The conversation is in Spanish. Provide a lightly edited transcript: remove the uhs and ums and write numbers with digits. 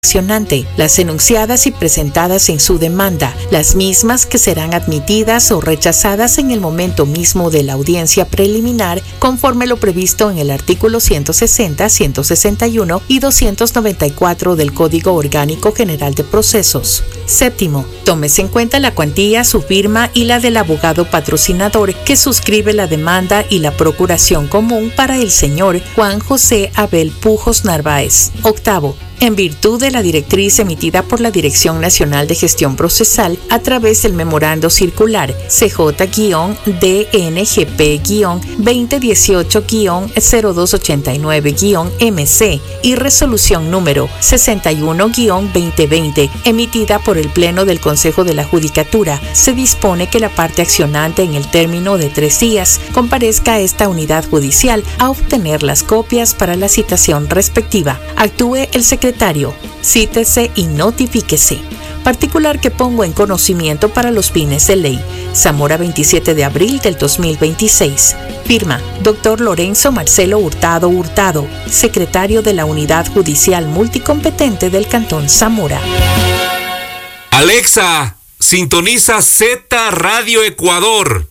accionante, las enunciadas y presentadas en su demanda, las mismas que serán admitidas o rechazadas en el momento mismo de la audiencia preliminar, conforme lo previsto en el artículo 160, 161 y 294 del Código Orgánico General de Procesos. Séptimo, tómese en cuenta la cuantía, su firma y la del abogado patrocinador que suscribe la demanda y la procuración común para el señor Juan José Abel Pujos Narváez. Octavo, en virtud de la directriz emitida por la Dirección Nacional de Gestión Procesal a través del Memorando Circular CJ-DNGP-2018-0289-MC y Resolución número 61-2020 emitida por el Pleno del Consejo de la Judicatura, se dispone que la parte accionante en el término de 3 días comparezca a esta unidad judicial a obtener las copias para la citación respectiva. Actúe el secretario. Cítese y notifíquese. Particular que pongo en conocimiento para los fines de ley. Zamora, 27 de abril del 2026. Firma: Dr. Lorenzo Marcelo Hurtado Hurtado, secretario de la Unidad Judicial Multicompetente del Cantón Zamora. Alexa, sintoniza Z Radio Ecuador.